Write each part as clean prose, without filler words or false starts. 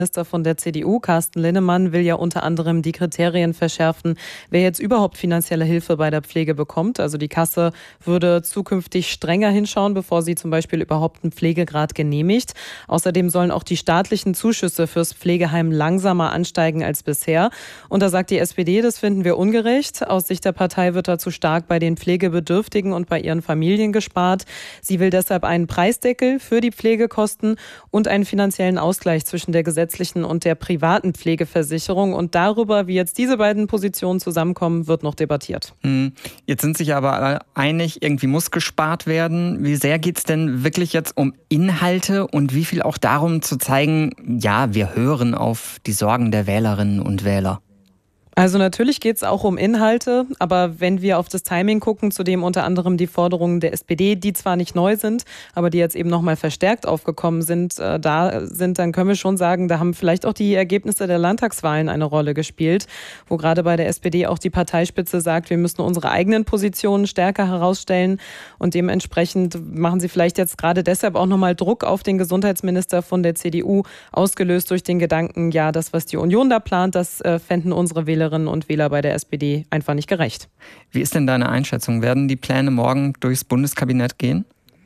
Minister von der CDU, Carsten Linnemann, will ja unter anderem die Kriterien verschärfen, wer jetzt überhaupt finanzielle Hilfe bei der Pflege bekommt. Also die Kasse würde zukünftig strenger hinschauen, bevor sie zum Beispiel überhaupt einen Pflegegrad genehmigt. Außerdem sollen auch die staatlichen Zuschüsse fürs Pflegeheim langsamer ansteigen als bisher. Und da sagt die SPD, das finden wir ungerecht. Aus Sicht der Partei wird da zu stark bei den Pflegebedürftigen und bei ihren Familien gespart. Sie will deshalb einen Preisdeckel für die Pflegekosten und einen finanziellen Ausgleich zwischen der gesetzlichen und der privaten Pflegeversicherung. Und darüber, wie jetzt diese beiden Positionen zusammenkommen, wird noch debattiert. Jetzt sind sich aber alle einig, irgendwie muss gespart werden. Wie sehr geht es denn wirklich jetzt um Inhalte und wie viel auch darum zu zeigen, ja, wir hören auf die Sorgen der Wählerinnen und Wähler? Also natürlich geht es auch um Inhalte, aber wenn wir auf das Timing gucken, zu dem unter anderem die Forderungen der SPD, die zwar nicht neu sind, aber die jetzt eben nochmal verstärkt aufgekommen sind, dann können wir schon sagen, da haben vielleicht auch die Ergebnisse der Landtagswahlen eine Rolle gespielt, wo gerade bei der SPD auch die Parteispitze sagt, wir müssen unsere eigenen Positionen stärker herausstellen und dementsprechend machen sie vielleicht jetzt gerade deshalb auch nochmal Druck auf den Gesundheitsminister von der CDU, ausgelöst durch den Gedanken, ja, das, was die Union da plant, das fänden unsere Wählerinnen und Wähler bei der SPD einfach nicht gerecht. Wie ist denn deine Einschätzung? Werden die Pläne morgen durchs Bundeskabinett gehen?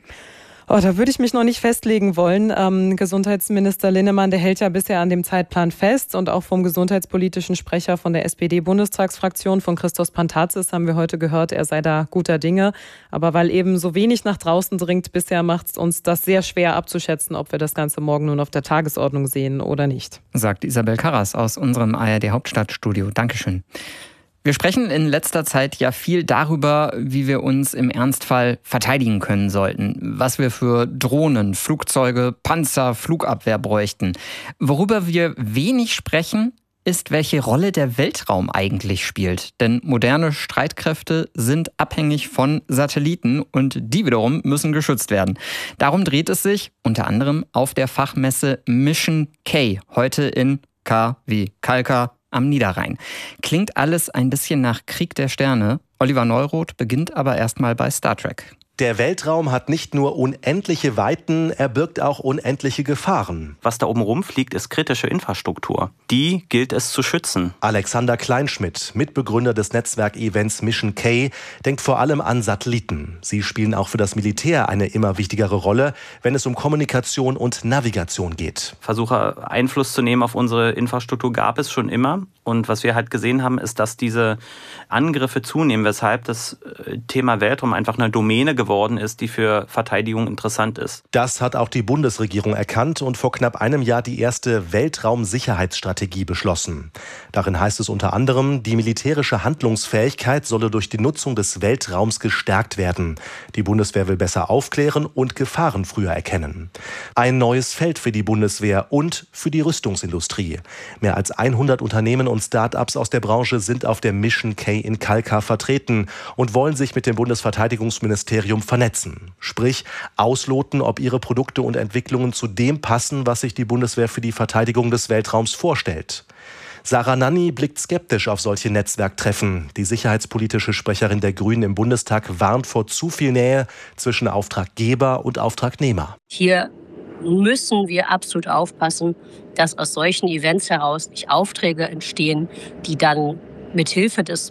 Da würde ich mich noch nicht festlegen wollen. Gesundheitsminister Linnemann, der hält ja bisher an dem Zeitplan fest und auch vom gesundheitspolitischen Sprecher von der SPD-Bundestagsfraktion, von Christos Pantazis, haben wir heute gehört, er sei da guter Dinge. Aber weil eben so wenig nach draußen dringt, bisher macht es uns das sehr schwer abzuschätzen, ob wir das Ganze morgen nun auf der Tagesordnung sehen oder nicht. Sagt Isabel Karras aus unserem ARD-Hauptstadtstudio. Dankeschön. Wir sprechen in letzter Zeit ja viel darüber, wie wir uns im Ernstfall verteidigen können sollten, was wir für Drohnen, Flugzeuge, Panzer, Flugabwehr bräuchten. Worüber wir wenig sprechen, ist, welche Rolle der Weltraum eigentlich spielt. Denn moderne Streitkräfte sind abhängig von Satelliten und die wiederum müssen geschützt werden. Darum dreht es sich unter anderem auf der Fachmesse Mission K, heute in K wie Kalkar am Niederrhein. Klingt alles ein bisschen nach Krieg der Sterne. Oliver Neuroth beginnt aber erstmal bei Star Trek. Der Weltraum hat nicht nur unendliche Weiten, er birgt auch unendliche Gefahren. Was da oben rumfliegt, ist kritische Infrastruktur. Die gilt es zu schützen. Alexander Kleinschmidt, Mitbegründer des Netzwerkevents Mission K, denkt vor allem an Satelliten. Sie spielen auch für das Militär eine immer wichtigere Rolle, wenn es um Kommunikation und Navigation geht. Versuche, Einfluss zu nehmen auf unsere Infrastruktur gab es schon immer. Und was wir halt gesehen haben, ist, dass diese Angriffe zunehmen, weshalb das Thema Weltraum einfach eine Domäne geworden ist, die für Verteidigung interessant ist. Das hat auch die Bundesregierung erkannt und vor knapp einem Jahr die erste Weltraumsicherheitsstrategie beschlossen. Darin heißt es unter anderem, die militärische Handlungsfähigkeit solle durch die Nutzung des Weltraums gestärkt werden. Die Bundeswehr will besser aufklären und Gefahren früher erkennen. Ein neues Feld für die Bundeswehr und für die Rüstungsindustrie. Mehr als 100 Unternehmen und Start-ups aus der Branche sind auf der Mission K in Kalkar vertreten und wollen sich mit dem Bundesverteidigungsministerium vernetzen. Sprich, ausloten, ob ihre Produkte und Entwicklungen zu dem passen, was sich die Bundeswehr für die Verteidigung des Weltraums vorstellt. Sarah Nanni blickt skeptisch auf solche Netzwerktreffen. Die sicherheitspolitische Sprecherin der Grünen im Bundestag warnt vor zu viel Nähe zwischen Auftraggeber und Auftragnehmer. Hier müssen wir absolut aufpassen, dass aus solchen Events heraus nicht Aufträge entstehen, die dann mit Hilfe des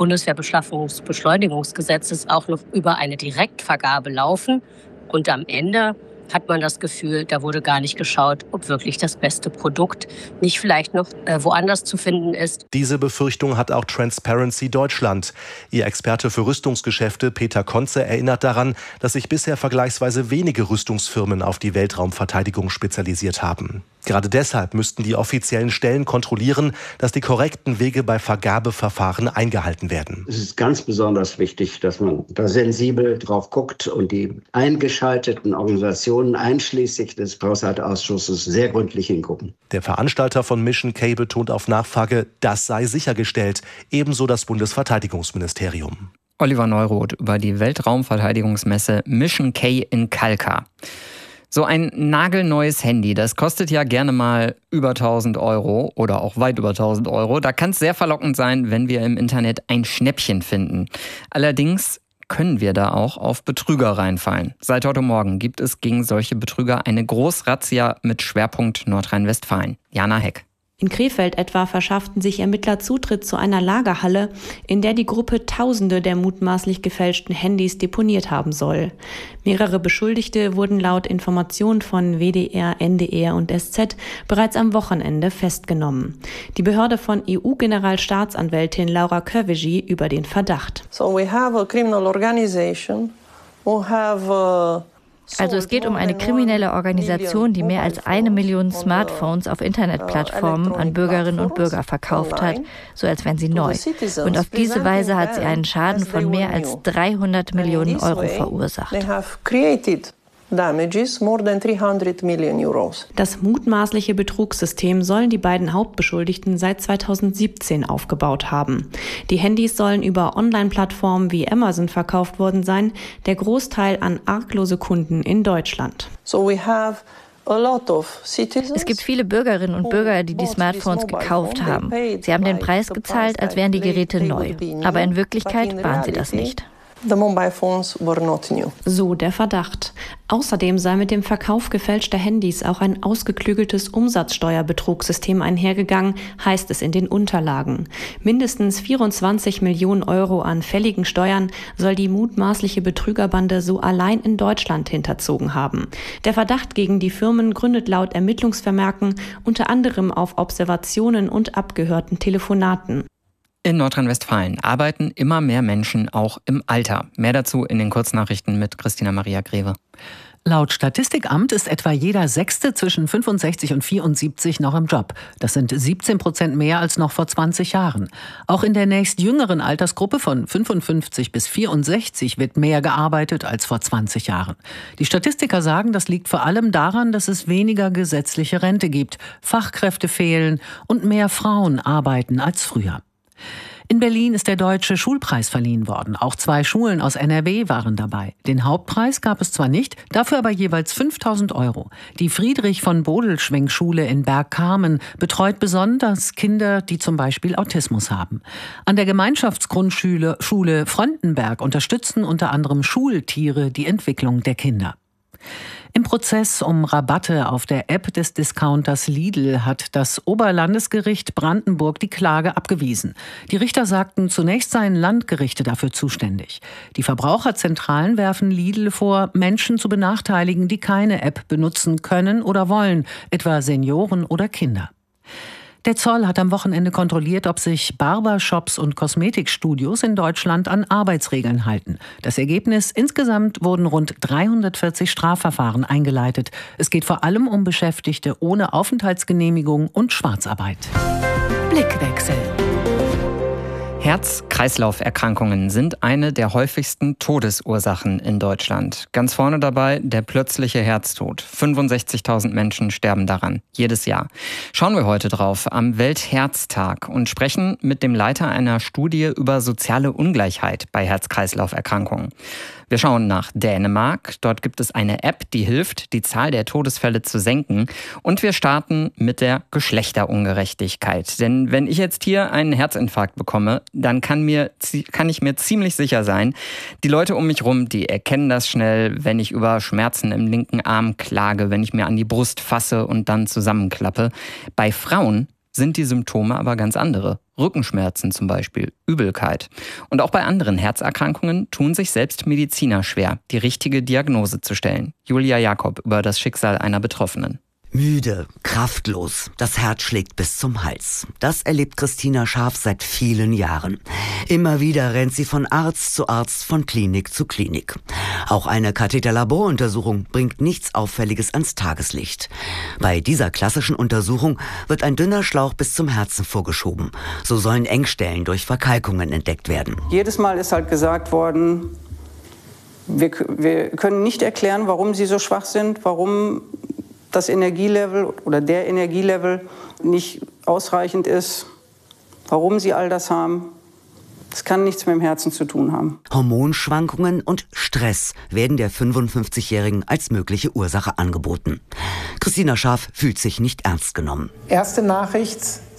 Bundeswehrbeschaffungsbeschleunigungsgesetzes auch noch über eine Direktvergabe laufen. Und am Ende hat man das Gefühl, da wurde gar nicht geschaut, ob wirklich das beste Produkt nicht vielleicht noch woanders zu finden ist. Diese Befürchtung hat auch Transparency Deutschland. Ihr Experte für Rüstungsgeschäfte Peter Konze erinnert daran, dass sich bisher vergleichsweise wenige Rüstungsfirmen auf die Weltraumverteidigung spezialisiert haben. Gerade deshalb müssten die offiziellen Stellen kontrollieren, dass die korrekten Wege bei Vergabeverfahren eingehalten werden. Es ist ganz besonders wichtig, dass man da sensibel drauf guckt und die eingeschalteten Organisationen einschließlich des Haushaltsausschusses sehr gründlich hingucken. Der Veranstalter von Mission K betont auf Nachfrage, das sei sichergestellt, ebenso das Bundesverteidigungsministerium. Oliver Neuroth über die Weltraumverteidigungsmesse Mission K in Kalkar. So ein nagelneues Handy, das kostet ja gerne mal über 1.000 Euro oder auch weit über 1.000 Euro. Da kann es sehr verlockend sein, wenn wir im Internet ein Schnäppchen finden. Allerdings können wir da auch auf Betrüger reinfallen. Seit heute Morgen gibt es gegen solche Betrüger eine Großrazzia mit Schwerpunkt Nordrhein-Westfalen. Jana Heck. In Krefeld etwa verschafften sich Ermittler Zutritt zu einer Lagerhalle, in der die Gruppe Tausende der mutmaßlich gefälschten Handys deponiert haben soll. Mehrere Beschuldigte wurden laut Informationen von WDR, NDR und SZ bereits am Wochenende festgenommen. Die Behörde von EU-Generalstaatsanwältin Laura Kövesi über den Verdacht. So we have a criminal organization who have Also es geht um eine kriminelle Organisation, die mehr als 1 Million Smartphones auf Internetplattformen an Bürgerinnen und Bürger verkauft hat, so als wären sie neu. Und auf diese Weise hat sie einen Schaden von mehr als 300 Millionen Euro verursacht. Das mutmaßliche Betrugssystem sollen die beiden Hauptbeschuldigten seit 2017 aufgebaut haben. Die Handys sollen über Online-Plattformen wie Amazon verkauft worden sein, der Großteil an arglose Kunden in Deutschland. Es gibt viele Bürgerinnen und Bürger, die Smartphones gekauft haben. Sie haben den Preis gezahlt, als wären die Geräte neu. Aber in Wirklichkeit waren sie das nicht. So der Verdacht. Außerdem sei mit dem Verkauf gefälschter Handys auch ein ausgeklügeltes Umsatzsteuerbetrugssystem einhergegangen, heißt es in den Unterlagen. Mindestens 24 Millionen Euro an fälligen Steuern soll die mutmaßliche Betrügerbande so allein in Deutschland hinterzogen haben. Der Verdacht gegen die Firmen gründet laut Ermittlungsvermerken unter anderem auf Observationen und abgehörten Telefonaten. In Nordrhein-Westfalen arbeiten immer mehr Menschen auch im Alter. Mehr dazu in den Kurznachrichten mit Christina Maria Greve. Laut Statistikamt ist etwa jeder Sechste zwischen 65 und 74 noch im Job. Das sind 17% mehr als noch vor 20 Jahren. Auch in der nächstjüngeren Altersgruppe von 55 bis 64 wird mehr gearbeitet als vor 20 Jahren. Die Statistiker sagen, das liegt vor allem daran, dass es weniger gesetzliche Rente gibt, Fachkräfte fehlen und mehr Frauen arbeiten als früher. In Berlin ist der Deutsche Schulpreis verliehen worden. Auch 2 Schulen aus NRW waren dabei. Den Hauptpreis gab es zwar nicht, dafür aber jeweils 5.000 Euro. Die Friedrich-von-Bodelschwenk-Schule in Bergkamen betreut besonders Kinder, die zum Beispiel Autismus haben. An der Gemeinschaftsgrundschule Frontenberg unterstützen unter anderem Schultiere die Entwicklung der Kinder. Im Prozess um Rabatte auf der App des Discounters Lidl hat das Oberlandesgericht Brandenburg die Klage abgewiesen. Die Richter sagten, zunächst seien Landgerichte dafür zuständig. Die Verbraucherzentralen werfen Lidl vor, Menschen zu benachteiligen, die keine App benutzen können oder wollen, etwa Senioren oder Kinder. Der Zoll hat am Wochenende kontrolliert, ob sich Barbershops und Kosmetikstudios in Deutschland an Arbeitsregeln halten. Das Ergebnis: insgesamt wurden rund 340 Strafverfahren eingeleitet. Es geht vor allem um Beschäftigte ohne Aufenthaltsgenehmigung und Schwarzarbeit. Blickwechsel. Herz-Kreislauf-Erkrankungen sind eine der häufigsten Todesursachen in Deutschland. Ganz vorne dabei der plötzliche Herztod. 65.000 Menschen sterben daran, jedes Jahr. Schauen wir heute drauf am Weltherztag und sprechen mit dem Leiter einer Studie über soziale Ungleichheit bei Herz-Kreislauf-Erkrankungen. Wir schauen nach Dänemark. Dort gibt es eine App, die hilft, die Zahl der Todesfälle zu senken. Und wir starten mit der Geschlechterungerechtigkeit. Denn wenn ich jetzt hier einen Herzinfarkt bekomme, dann kann ich mir ziemlich sicher sein, die Leute um mich rum, die erkennen das schnell, wenn ich über Schmerzen im linken Arm klage, wenn ich mir an die Brust fasse und dann zusammenklappe. Bei Frauen sind die Symptome aber ganz andere. Rückenschmerzen zum Beispiel, Übelkeit. Und auch bei anderen Herzerkrankungen tun sich selbst Mediziner schwer, die richtige Diagnose zu stellen. Julia Jakob über das Schicksal einer Betroffenen. Müde, kraftlos, das Herz schlägt bis zum Hals. Das erlebt Christina Scharf seit vielen Jahren. Immer wieder rennt sie von Arzt zu Arzt, von Klinik zu Klinik. Auch eine Katheterlaboruntersuchung bringt nichts Auffälliges ans Tageslicht. Bei dieser klassischen Untersuchung wird ein dünner Schlauch bis zum Herzen vorgeschoben. So sollen Engstellen durch Verkalkungen entdeckt werden. Jedes Mal ist halt gesagt worden, wir können nicht erklären, warum sie so schwach sind, warum das Energielevel oder der Energielevel nicht ausreichend ist, warum sie all das haben. Das kann nichts mit dem Herzen zu tun haben. Hormonschwankungen und Stress werden der 55-Jährigen als mögliche Ursache angeboten. Christina Scharf fühlt sich nicht ernst genommen. Erste Nachricht,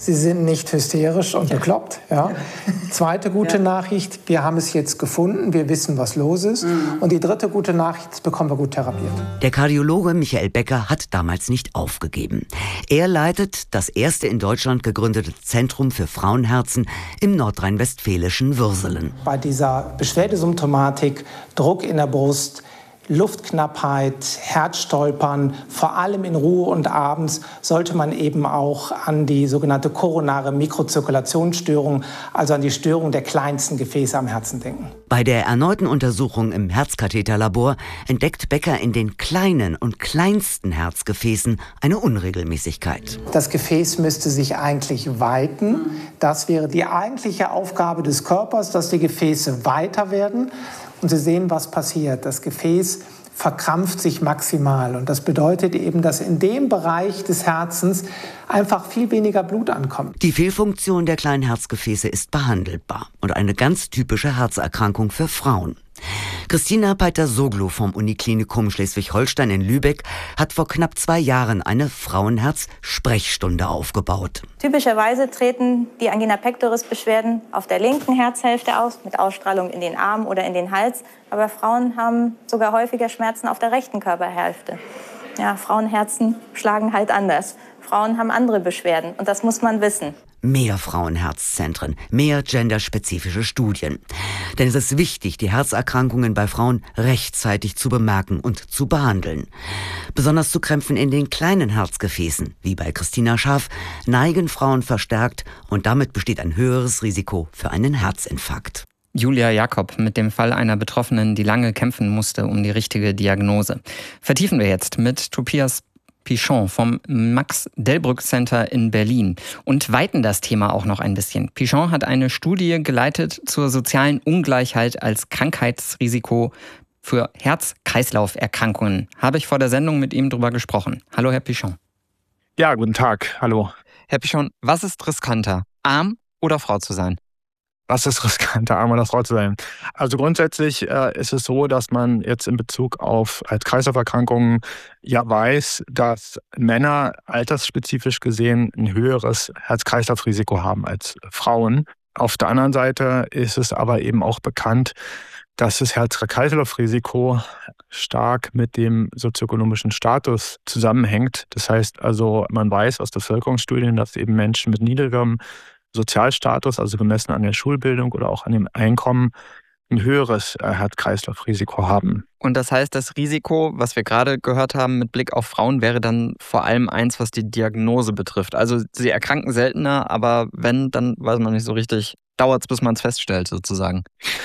Sie sind nicht hysterisch und bekloppt. Ja. Zweite gute Nachricht, wir haben es jetzt gefunden, wir wissen, was los ist. Und die dritte gute Nachricht, das bekommen wir gut therapiert. Der Kardiologe Michael Becker hat damals nicht aufgegeben. Er leitet das erste in Deutschland gegründete Zentrum für Frauenherzen im nordrhein-westfälischen Würselen. Bei dieser Beschwerdesymptomatik, Druck in der Brust, Luftknappheit, Herzstolpern, vor allem in Ruhe und abends, sollte man eben auch an die sogenannte koronare Mikrozirkulationsstörung, also an die Störung der kleinsten Gefäße am Herzen denken. Bei der erneuten Untersuchung im Herzkatheterlabor entdeckt Becker in den kleinen und kleinsten Herzgefäßen eine Unregelmäßigkeit. Das Gefäß müsste sich eigentlich weiten. Das wäre die eigentliche Aufgabe des Körpers, dass die Gefäße weiter werden. Und Sie sehen, was passiert. Das Gefäß verkrampft sich maximal. Und das bedeutet eben, dass in dem Bereich des Herzens einfach viel weniger Blut ankommt. Die Fehlfunktion der kleinen Herzgefäße ist behandelbar und eine ganz typische Herzerkrankung für Frauen. Christina Peiter-Soglu vom Uniklinikum Schleswig-Holstein in Lübeck hat vor knapp 2 Jahren eine Frauenherz-Sprechstunde aufgebaut. Typischerweise treten die Angina pectoris-Beschwerden auf der linken Herzhälfte aus, mit Ausstrahlung in den Arm oder in den Hals. Aber Frauen haben sogar häufiger Schmerzen auf der rechten Körperhälfte. Ja, Frauenherzen schlagen halt anders. Frauen haben andere Beschwerden und das muss man wissen. Mehr Frauenherzzentren, mehr genderspezifische Studien. Denn es ist wichtig, die Herzerkrankungen bei Frauen rechtzeitig zu bemerken und zu behandeln. Besonders zu Krämpfen in den kleinen Herzgefäßen, wie bei Christina Schaaf, neigen Frauen verstärkt und damit besteht ein höheres Risiko für einen Herzinfarkt. Julia Jakob mit dem Fall einer Betroffenen, die lange kämpfen musste um die richtige Diagnose. Vertiefen wir jetzt mit Tobias Pichon vom Max-Delbrück-Center in Berlin und weiten das Thema auch noch ein bisschen. Pichon hat eine Studie geleitet zur sozialen Ungleichheit als Krankheitsrisiko für Herz-Kreislauf-Erkrankungen. Habe ich vor der Sendung mit ihm drüber gesprochen. Hallo, Herr Pichon. Ja, guten Tag. Hallo. Herr Pichon, was ist riskanter, arm oder Frau zu sein? Was ist riskanter, arm oder Frau zu sein? Also grundsätzlich ist es so, dass man jetzt in Bezug auf Herz-Kreislauf-Erkrankungen ja weiß, dass Männer altersspezifisch gesehen ein höheres Herz-Kreislauf-Risiko haben als Frauen. Auf der anderen Seite ist es aber eben auch bekannt, dass das Herz-Kreislauf-Risiko stark mit dem sozioökonomischen Status zusammenhängt. Das heißt also, man weiß aus Bevölkerungsstudien, dass eben Menschen mit niedrigem Sozialstatus, also gemessen an der Schulbildung oder auch an dem Einkommen, ein höheres Herz-Kreislauf-Risiko haben. Und das heißt, das Risiko, was wir gerade gehört haben mit Blick auf Frauen, wäre dann vor allem eins, was die Diagnose betrifft. Also sie erkranken seltener, aber wenn, dann weiß man nicht so richtig, dauert es, bis man es feststellt sozusagen.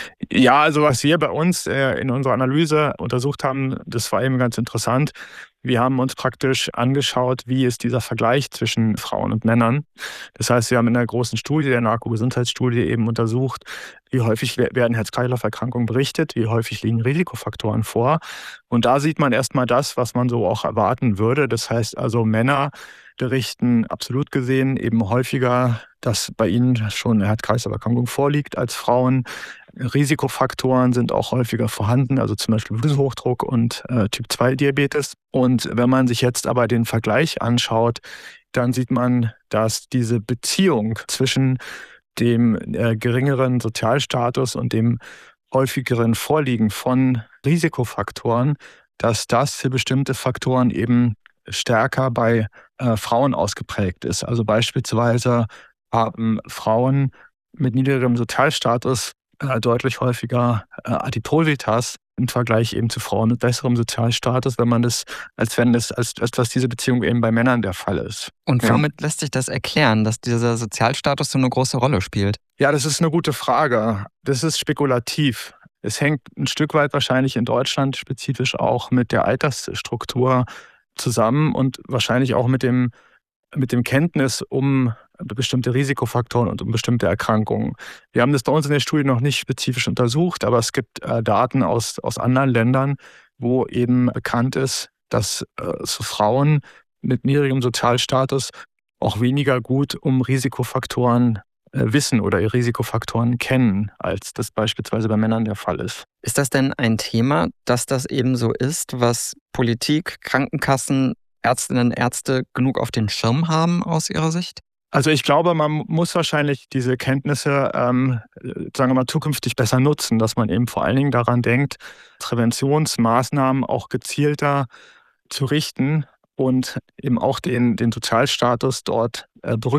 Ja, also was wir bei uns in unserer Analyse untersucht haben, das war eben ganz interessant. Wir haben uns praktisch angeschaut, wie ist dieser Vergleich zwischen Frauen und Männern. Das heißt, wir haben in einer großen Studie, der Narkogesundheitsstudie, eben untersucht, wie häufig werden Herz-Kreislauf-Erkrankungen berichtet, wie häufig liegen Risikofaktoren vor. Und da sieht man erstmal das, was man so auch erwarten würde. Das heißt also, Männer berichten absolut gesehen eben häufiger, dass bei ihnen schon eine Herz-Kreislauf-Erkrankung vorliegt als Frauen. Risikofaktoren sind auch häufiger vorhanden, also zum Beispiel Bluthochdruck und Typ-2-Diabetes. Und wenn man sich jetzt aber den Vergleich anschaut, dann sieht man, dass diese Beziehung zwischen dem geringeren Sozialstatus und dem häufigeren Vorliegen von Risikofaktoren, dass das für bestimmte Faktoren eben stärker bei Frauen ausgeprägt ist. Also beispielsweise haben Frauen mit niedrigerem Sozialstatus deutlich häufiger Adipositas im Vergleich eben zu Frauen mit besserem Sozialstatus, als diese Beziehung eben bei Männern der Fall ist. Und womit lässt sich das erklären, dass dieser Sozialstatus so eine große Rolle spielt? Ja, das ist eine gute Frage. Das ist spekulativ. Es hängt ein Stück weit wahrscheinlich in Deutschland spezifisch auch mit der Altersstruktur zusammen und wahrscheinlich auch mit dem Kenntnis um bestimmte Risikofaktoren und um bestimmte Erkrankungen. Wir haben das bei uns in der Studie noch nicht spezifisch untersucht, aber es gibt Daten aus anderen Ländern, wo eben bekannt ist, dass so Frauen mit niedrigem Sozialstatus auch weniger gut um Risikofaktoren wissen oder ihre Risikofaktoren kennen, als das beispielsweise bei Männern der Fall ist. Ist das denn ein Thema, dass das eben so ist, was Politik, Krankenkassen, Ärztinnen und Ärzte genug auf den Schirm haben aus Ihrer Sicht? Also ich glaube, man muss wahrscheinlich diese Kenntnisse, sagen wir mal, zukünftig besser nutzen, dass man eben vor allen Dingen daran denkt, Präventionsmaßnahmen auch gezielter zu richten und eben auch den Sozialstatus dort berücksichtigen.